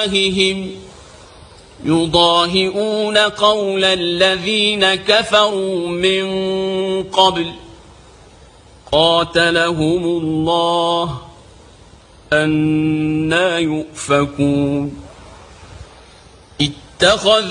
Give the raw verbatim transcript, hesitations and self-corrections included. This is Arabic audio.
أفواههم يضاهئون قول الذين كفروا من قبل قاتلهم الله أنى يؤفكون. اتخذوا